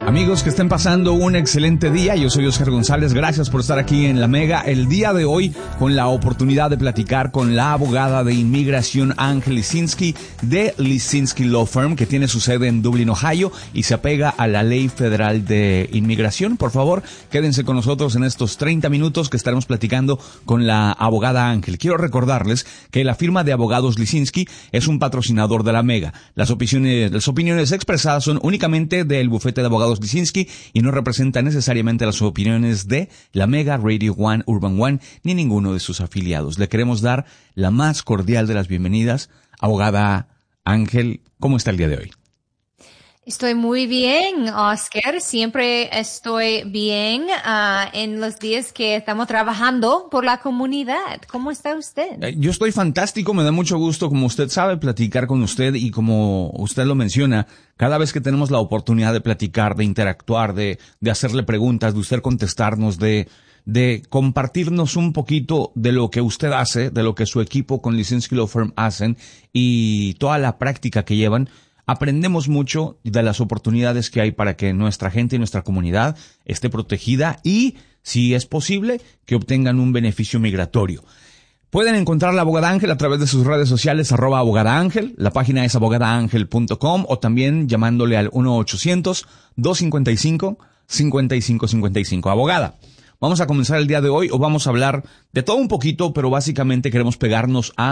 Amigos, que estén pasando un excelente día. Yo soy Oscar González. Gracias por estar aquí en La Mega el día de hoy con la oportunidad de platicar con la abogada de inmigración Ángel Lisinski de Lisinski Law Firm, que tiene su sede en Dublín, Ohio, y se apega a la ley federal de inmigración. Por favor, quédense con nosotros en estos 30 minutos que estaremos platicando con la abogada Ángel. Quiero recordarles que la firma de abogados Lisinski es un patrocinador de La Mega. Las opiniones expresadas son únicamente del bufete de abogados Lisinski y no representa necesariamente las opiniones de La Mega, Radio One, Urban One, ni ninguno de sus afiliados. Le queremos dar la más cordial de las bienvenidas. Abogada Ángel, ¿cómo está el día de hoy? Estoy muy bien, Oscar. Siempre estoy bien en los días que estamos trabajando por la comunidad. ¿Cómo está usted? Yo estoy fantástico, me da mucho gusto, como usted sabe, platicar con usted y como usted lo menciona, cada vez que tenemos la oportunidad de platicar, de interactuar, de hacerle preguntas, de usted contestarnos, de compartirnos un poquito de lo que usted hace, de lo que su equipo con Lisinski Law Firm hacen y toda la práctica que llevan, aprendemos mucho de las oportunidades que hay para que nuestra gente y nuestra comunidad esté protegida y, si es posible, que obtengan un beneficio migratorio. Pueden encontrar a la abogada Ángel a través de sus redes sociales, @abogada Ángel. La página es abogadaangel.com o también llamándole al 1-800-255-5555. Abogada, vamos a comenzar el día de hoy o vamos a hablar de todo un poquito, pero básicamente queremos pegarnos a